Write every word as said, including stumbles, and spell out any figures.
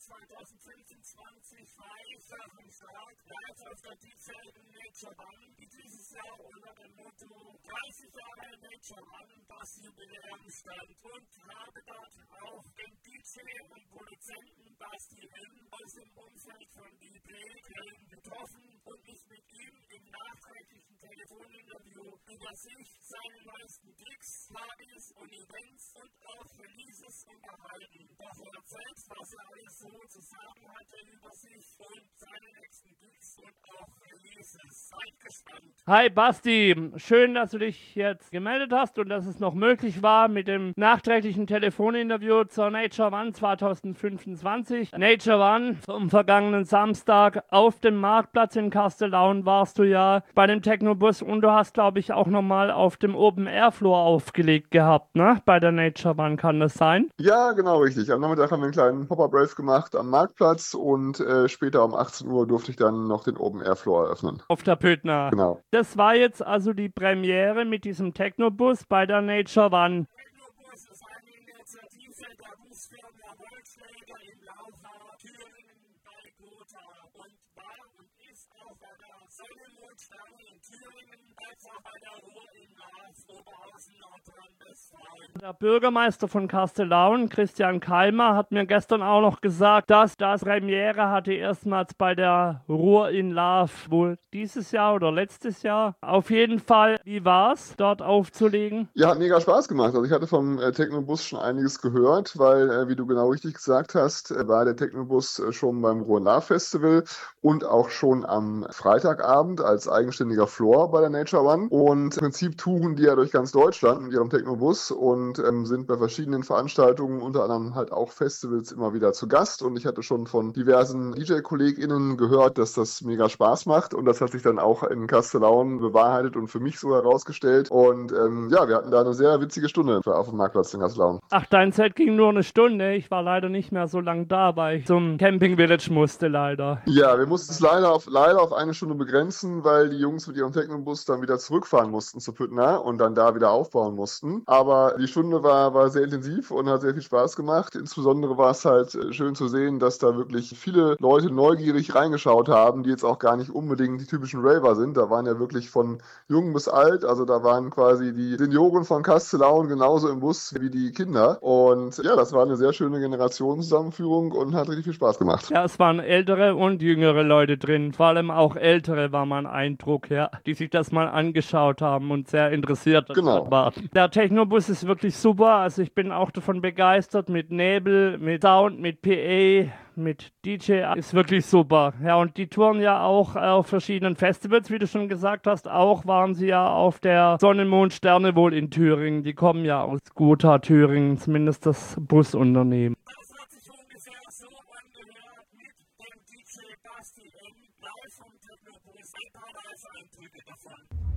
zwanzig fünfundzwanzig war ich am Start live auf der D J Nature One, die dieses Jahr unter dem Motto dreißig Jahre Nature One das Jubiläum stand und habe dort auch den D J und Produzenten Basti M aus dem Umfeld von D J Köln getroffen und mich mit ihm im nachträglichen Telefoninterview über sich, seine neuesten Gigs, Partys und Events und auch Releases unterhalten. Doch er erzählt, was er alles so zu sagen hatte über sich und seine nächsten Gigs und auch Releases. Seid gespannt. Hi Basti, schön, dass du dich jetzt gemeldet hast und dass es noch möglich war mit dem nachträglichen Telefoninterview zur Nature One zwanzig fünfundzwanzig. Nature One vom vergangenen Samstag auf dem Marktplatz in Kastellaun warst du ja bei dem Technobus und du hast, glaube ich, auch nochmal auf dem Open Air Floor aufgelegt gehabt, ne? Bei der Nature One, kann das sein? Ja, genau, richtig. Am Nachmittag haben wir einen kleinen Pop-Up Rave gemacht am Marktplatz und äh, später um achtzehn Uhr durfte ich dann noch den Open Air Floor eröffnen. Auf der Pötner. Genau. Das war jetzt also die Premiere mit diesem Technobus bei der Nature One. Technobus ist eine Initiative der Busfirma Volkswagen in Laucha, Thüringen bei Gotha und war und ist auch bei der Sonnenmondsterne in Thüringen, als auch bei der Ruhr in Laas, Oberhausen, Nordrhein-Westfalen. Der Bürgermeister von Kastellaun, Christian Keimer, hat mir gestern auch noch gesagt, dass das Premiere hatte erstmals bei der Ruhr in Laaf, wohl dieses Jahr oder letztes Jahr. Auf jeden Fall, wie war es, dort aufzulegen? Ja, hat mega Spaß gemacht. Also ich hatte vom äh, Technobus schon einiges gehört, weil, äh, wie du genau richtig gesagt hast, äh, war der Technobus äh, schon beim Ruhr Festival und auch schon am Freitagabend als eigenständiger Floor bei der Nature One. Und im Prinzip touren die ja durch ganz Deutschland mit ihrem Technobus und ähm, sind bei verschiedenen Veranstaltungen, unter anderem halt auch Festivals, immer wieder zu Gast. Und ich hatte schon von diversen D J-KollegInnen gehört, dass das mega Spaß macht. Und das hat sich dann auch in Kastellaun bewahrheitet und für mich so herausgestellt. Und ähm, ja, wir hatten da eine sehr witzige Stunde auf dem Marktplatz in Kastellaun. Ach, dein Set ging nur eine Stunde. Ich war leider nicht mehr so lange da, weil ich zum Camping Village musste, leider. Ja, wir mussten es leider auf, leider auf eine Stunde begrenzen, weil die Jungs mit ihrem Technobus dann wieder zurückfahren mussten zu Püttner und dann da wieder aufbauen mussten. Aber die Stunde war, war sehr intensiv und hat sehr viel Spaß gemacht. Insbesondere war es halt schön zu sehen, dass da wirklich viele Leute neugierig reingeschaut haben, die jetzt auch gar nicht unbedingt die typischen Raver sind. Da waren ja wirklich von jung bis alt, also da waren quasi die Senioren von Kastellaun genauso im Bus wie die Kinder. Und ja, das war eine sehr schöne Generationszusammenführung und hat richtig viel Spaß gemacht. Ja, es waren ältere und jüngere Leute drin. Vor allem auch ältere war mein Eindruck, ja, die sich das mal angeschaut haben und sehr interessiert Genau. waren. Der Technobus ist wirklich super. Also ich bin auch davon begeistert mit Nebel, mit Sound, mit P A, mit D J. Ist wirklich super. Ja, und die touren ja auch auf verschiedenen Festivals, wie du schon gesagt hast. Auch waren sie ja auf der Sonnenmondsterne wohl in Thüringen. Die kommen ja aus Gotha, Thüringen, zumindest das Busunternehmen. Das hat sich ungefähr so angehört mit dem D J Basti M live vom Technobus. Ein paar Live-Eindrücke davon.